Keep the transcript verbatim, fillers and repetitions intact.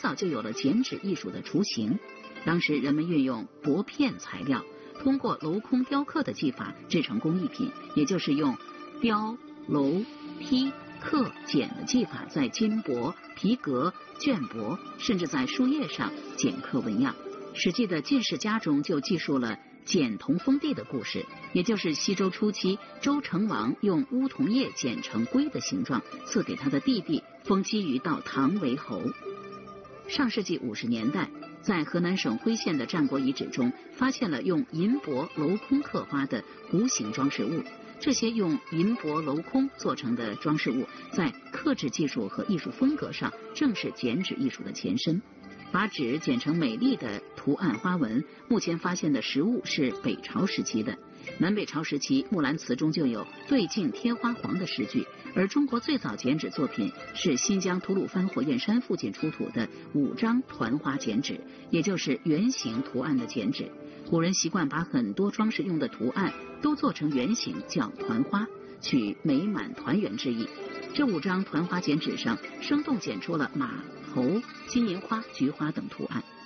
早就有了剪纸艺术的雏形。当时人们运用薄片材料，通过镂空雕刻的技法制成工艺品，也就是用雕、镂、批、刻、剪的技法，在金箔、皮革、绢帛，甚至在书页上剪刻纹样。《史记》的《晋世家》中就记述了剪铜封地的故事，也就是西周初期周成王用乌桐叶剪成龟的形状，赐给他的弟弟，封姬于到唐为侯。上世纪五十年代，在河南省辉县的战国遗址中，发现了用银箔镂空刻花的弧形装饰物。这些用银箔镂空做成的装饰物，在刻制技术和艺术风格上，正是剪纸艺术的前身。把纸剪成美丽的图案花纹，目前发现的实物是北朝时期的。南北朝时期，《木兰辞》中就有对镜贴花黄的诗句，而中国最早剪纸作品是新疆吐鲁番火焰山附近出土的五张团花剪纸，也就是圆形图案的剪纸。古人习惯把很多装饰用的图案都做成圆形，叫团花，取美满团圆之意。这五张团花剪纸上生动剪出了马、猴、金银花、菊花等图案。